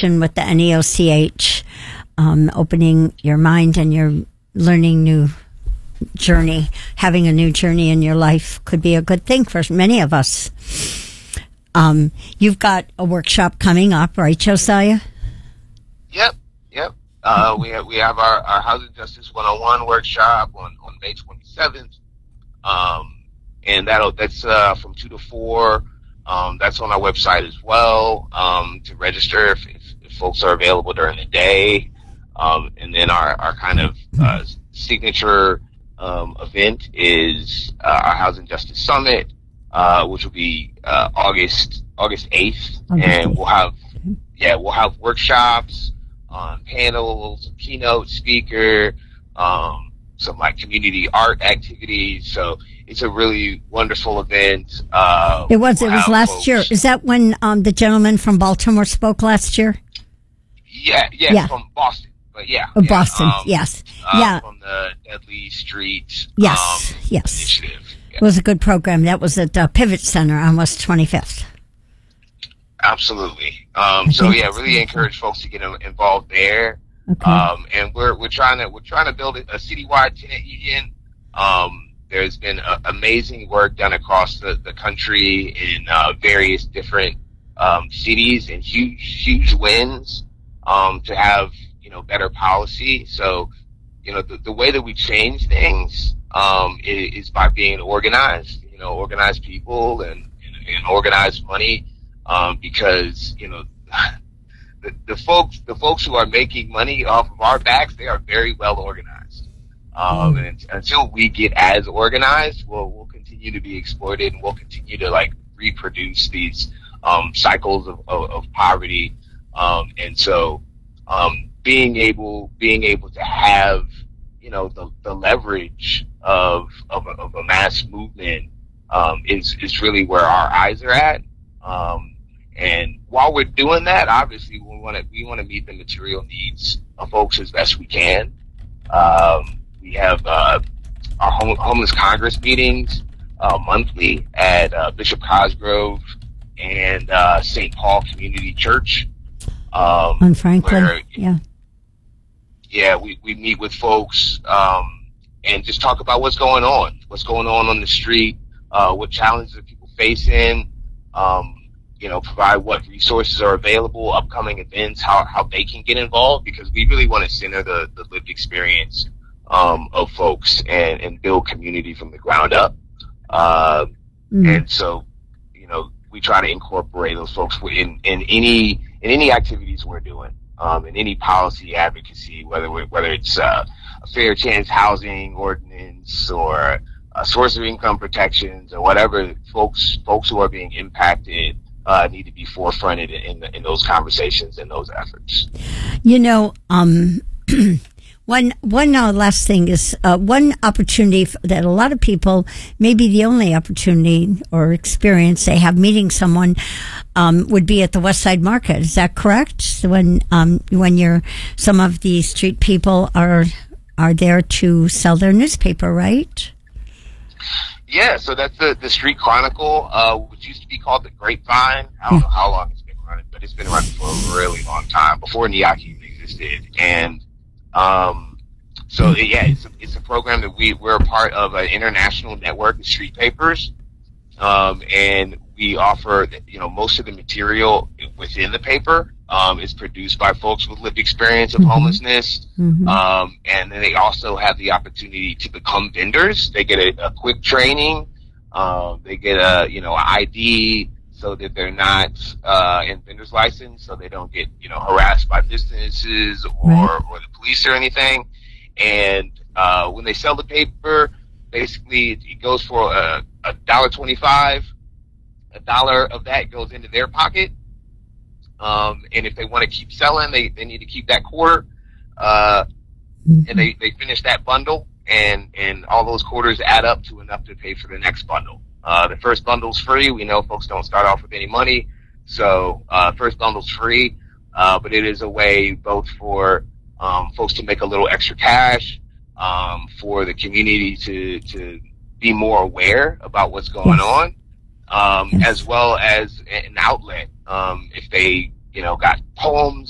connection with the NEOCH, opening your mind and your learning new journey, having a new journey in your life could be a good thing for many of us. You've got a workshop coming up, right, Josiah? Yep. We have our Housing Justice 101 workshop on May 27th. And that's from 2 to 4. That's on our website as well, to register if folks are available during the day. And then our kind of signature event is our Housing Justice Summit, which will be August 8th, and we'll have workshops, panels, keynote speaker, some like community art activities. So it's a really wonderful event. It was last year. Is that when the gentleman from Baltimore spoke last year? Yeah, from Boston. But Boston, yes. From the Dudley Street initiative. Yeah. It was a good program. That was at the Pivot Center on West 25th. Absolutely. Really encourage folks to get involved there. Okay. And we're trying to build a citywide tenant union. There's been amazing work done across the country in various different cities, and huge wins to have better policy. So the way that we change things is by being organized. Organized people and organized money. Because the folks who are making money off of our backs, they are very well organized. And until we get as organized, we'll continue to be exploited, and we'll continue to reproduce these cycles of poverty. And so being able to have the leverage of a mass movement is really where our eyes are at. And while we're doing that, obviously we want to meet the material needs of folks as best we can. We have our homeless Congress meetings monthly at Bishop Cosgrove and St. Paul Community Church. On Franklin, we meet with folks and just talk about what's going on the street, what challenges are people facing. Provide what resources are available, upcoming events, how they can get involved, because we really want to center the lived experience of folks and build community from the ground up. And so, we try to incorporate those folks in any activities we're doing, in any policy advocacy, whether it's a fair chance housing ordinance or a source of income protections or whatever. Folks who are being impacted need to be forefronted in those conversations and those efforts. One last thing is one opportunity that a lot of people, maybe the only opportunity or experience they have meeting someone would be at the West Side Market. Is that correct? When some of the street people are there to sell their newspaper, right? Yeah, so that's the Street Chronicle, which used to be called the Grapevine. I don't know how long it's been running, but it's been running for a really long time, before NEOCH even existed. And it's a program that we're a part of an international network of street papers, and we offer most of the material within the paper is produced by folks with lived experience of homelessness. And then they also have the opportunity to become vendors. They get a quick training. They get a ID so that they're not in vendor's license, so they don't get harassed by businesses or the police or anything. And when they sell the paper, basically it goes for $1.25. $1 of that goes into their pocket. And if they want to keep selling, they need to keep that quarter. And they finish that bundle, and all those quarters add up to enough to pay for the next bundle. The first bundle's free. We know folks don't start off with any money, so first bundle's free. But it is a way both for folks to make a little extra cash, for the community to be more aware about what's going on, as well as an outlet. If they got poems